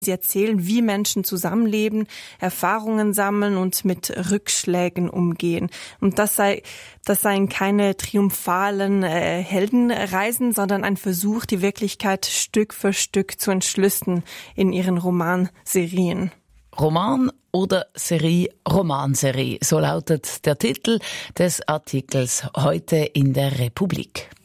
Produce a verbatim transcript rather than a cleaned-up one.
Sie erzählen, wie Menschen zusammenleben, Erfahrungen sammeln und mit Rückschlägen umgehen. Und das sei, das seien keine triumphalen äh, Heldenreisen, sondern ein Versuch, die Wirklichkeit Stück für Stück zu entschlüsseln in ihren Romanserien. Roman oder Serie, Romanserie, so lautet der Titel des Artikels heute in der Republik.